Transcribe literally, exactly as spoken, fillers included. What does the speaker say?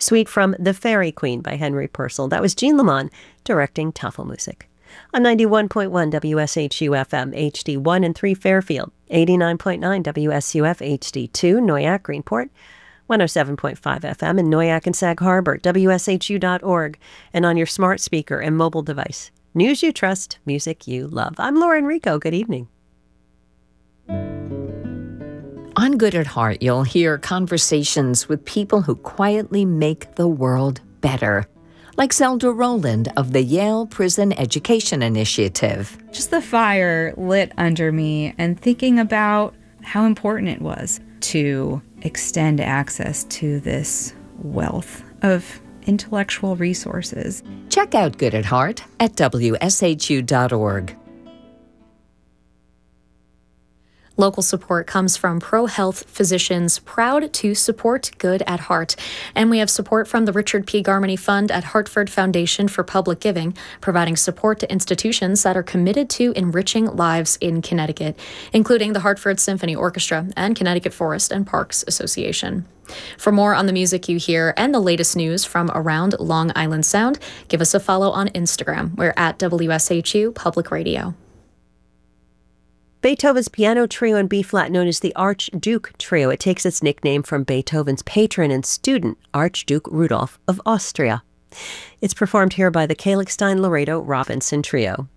Suite from The Fairy Queen by Henry Purcell. That was Jean Lamont directing Tafelmusik. On ninety-one point one W S H U F M H D one and three Fairfield, eighty-nine point nine W S U F H D two Noyak Greenport, one oh seven point five F M in Noyak and Sag Harbor, W S H U dot org, and on your smart speaker and mobile device. News you trust, music you love. I'm Laura Enrico. Good evening. On Good at Heart, you'll hear conversations with people who quietly make the world better, like Zelda Rowland of the Yale Prison Education Initiative. Just the fire lit under me and thinking about how important it was to extend access to this wealth of intellectual resources. Check out Good at Heart at W S H U dot org. Local support comes from ProHealth Physicians, proud to support Good at Heart. And we have support from the Richard P. Garmany Fund at Hartford Foundation for Public Giving, providing support to institutions that are committed to enriching lives in Connecticut, including the Hartford Symphony Orchestra and Connecticut Forest and Parks Association. For more on the music you hear and the latest news from around Long Island Sound, give us a follow on Instagram. We're at W S H U Public Radio. Beethoven's piano trio in B-flat, known as the Archduke Trio. It takes its nickname from Beethoven's patron and student, Archduke Rudolph of Austria. It's performed here by the Kalixstein Laredo Robinson Trio.